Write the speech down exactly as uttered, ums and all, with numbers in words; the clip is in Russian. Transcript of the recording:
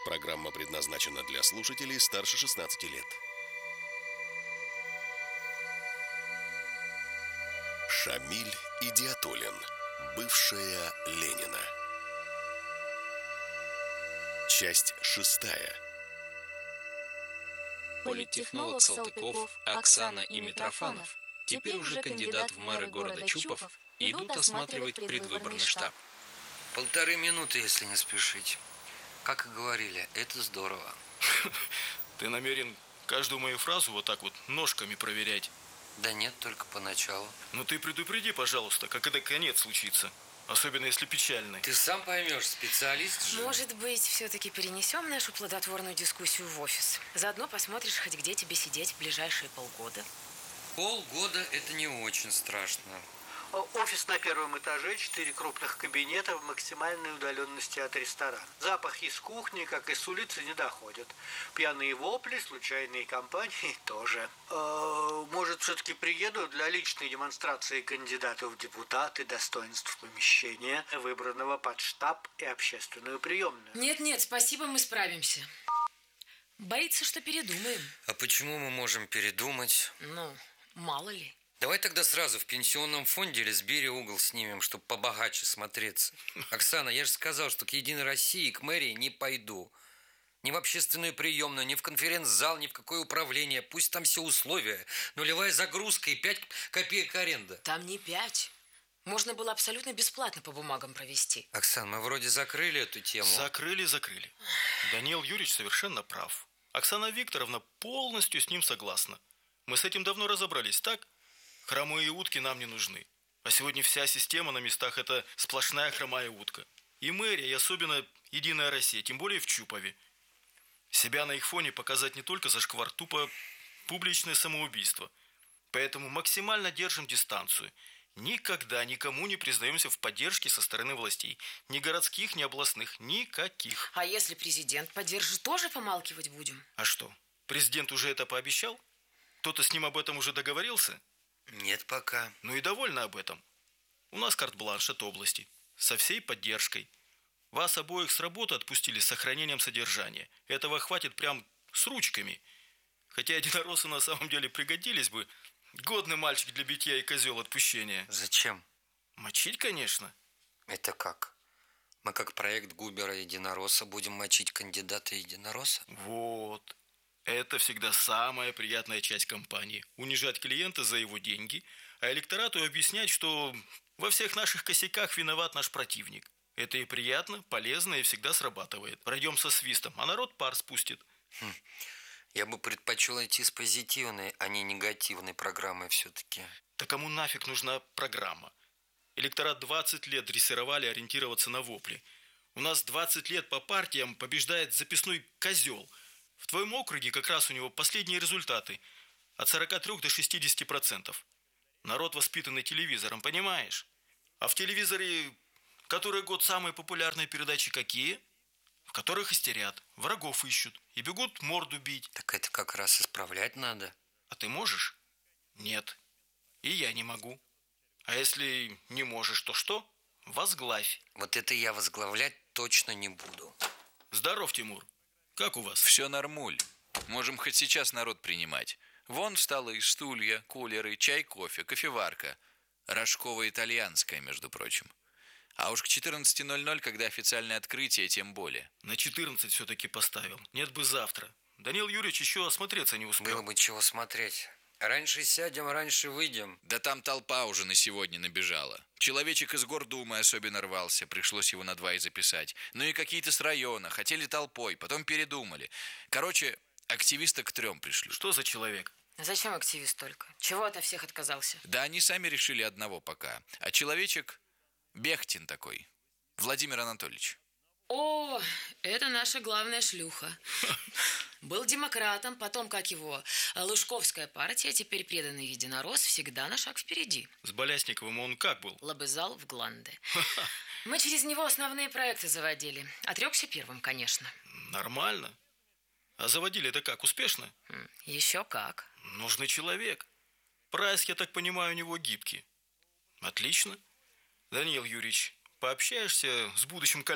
Программа предназначена для слушателей старше шестнадцати лет. Шамиль Идиатуллин. Бывшая Ленина. Часть шестая. Политтехнолог Салтыков, Оксана и Митрофанов, теперь уже кандидат в мэры города Чупов, идут осматривать предвыборный штаб. Полторы минуты, если не спешить. Как и говорили, это здорово. Ты намерен каждую мою фразу вот так вот ножками проверять? Да нет, только поначалу. Ну ты предупреди, пожалуйста, как это конец случится. Особенно если печальный. Ты сам поймешь, специалист же. Может быть, все-таки перенесем нашу плодотворную дискуссию в офис? Заодно посмотришь, хоть где тебе сидеть в ближайшие полгода. Полгода – это не очень страшно. Офис на первом этаже, четыре крупных кабинета в максимальной удаленности от ресторана. Запах из кухни, как и с улицы, не доходят. Пьяные вопли, случайные компании тоже. Э, может, все-таки приеду для личной демонстрации кандидатов в депутаты, достоинств помещения, выбранного под штаб и общественную приемную. Нет-нет, спасибо, мы справимся. Боится, что передумаем. А почему мы можем передумать? Ну, мало ли. Давай тогда сразу в пенсионном фонде или Сбере угол снимем, чтобы побогаче смотреться. Оксана, я же сказал, что к Единой России, к мэрии не пойду. Ни в общественную приемную, ни в конференц-зал, ни в какое управление. Пусть там все условия. Нулевая загрузка и пять копеек аренда. Там не пять. Можно было абсолютно бесплатно по бумагам провести. Оксан, мы вроде закрыли эту тему. Закрыли, закрыли. Даниил Юрьевич совершенно прав. Оксана Викторовна полностью с ним согласна. Мы с этим давно разобрались, так? Хромые утки нам не нужны. А сегодня вся система на местах – это сплошная хромая утка. И мэрия, и особенно Единая Россия, тем более в Чупове. Себя на их фоне показать не только зашквар, тупо публичное самоубийство. Поэтому максимально держим дистанцию. Никогда никому не признаемся в поддержке со стороны властей. Ни городских, ни областных, никаких. А если президент поддержит, тоже помалкивать будем? А что, президент уже это пообещал? Кто-то с ним об этом уже договорился? Нет пока. Ну и довольна об этом. У нас карт-бланш от области. Со всей поддержкой. Вас обоих с работы отпустили с сохранением содержания. Этого хватит прям с ручками. Хотя единороссы на самом деле пригодились бы. Годный мальчик для битья и козел отпущения. Зачем? Мочить, конечно. Это как? Мы как проект Губера Единоросса будем мочить кандидата Единоросса? Вот. Это всегда самая приятная часть кампании. Унижать клиента за его деньги, а электорату объяснять, что во всех наших косяках виноват наш противник. Это и приятно, полезно и всегда срабатывает. Пройдем со свистом, а народ пар спустит. Хм. Я бы предпочел идти с позитивной, а не негативной программой все-таки. Да кому нафиг нужна программа? Электорат двадцать лет дрессировали ориентироваться на вопли. У нас двадцать лет по партиям побеждает записной козел. В твоем округе как раз у него последние результаты. От сорока трёх до шестидесяти процентов. Народ воспитанный телевизором, понимаешь? А в телевизоре который год самые популярные передачи какие? В которых истерят, врагов ищут и бегут морду бить. Так это как раз исправлять надо. А ты можешь? Нет. И я не могу. А если не можешь, то что? Возглавь. Вот это я возглавлять точно не буду. Здоров, Тимур. Как у вас? Все нормуль. Можем хоть сейчас народ принимать. Вон столы, стулья, кулеры, чай, кофе, кофеварка. Рожково-итальянская, между прочим. А уж к четырнадцати ноль-ноль, когда официальное открытие, тем более. На четырнадцать все-таки поставил. Нет бы завтра. Даниил Юрьевич еще осмотреться не успел. Было бы чего смотреть. Раньше сядем, раньше выйдем. Да там толпа уже на сегодня набежала. Человечек из Гордумы особенно рвался, пришлось его на два и записать. Ну и какие-то с района, хотели толпой, потом передумали. Короче, активиста к трем пришли. Что за человек? Зачем активист только? Чего ото всех отказался? Да они сами решили одного пока. А человечек Бехтин такой, Владимир Анатольевич. О, это наша главная шлюха. Был демократом, потом, как его, Лужковская партия, теперь преданный единорос, всегда на шаг впереди. С Болясниковым он как был? Лобызал в гланды. Мы через него основные проекты заводили. Отрекся первым, конечно. Нормально. А заводили это как, успешно? Еще как. Нужный человек. Прайс, я так понимаю, у него гибкий. Отлично. Даниил Юрьевич, пообщаешься с будущим коллегой?